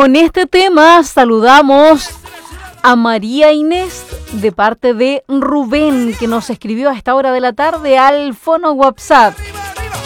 con este tema saludamos a María Inés de parte de Rubén, que nos escribió a esta hora de la tarde al fono WhatsApp.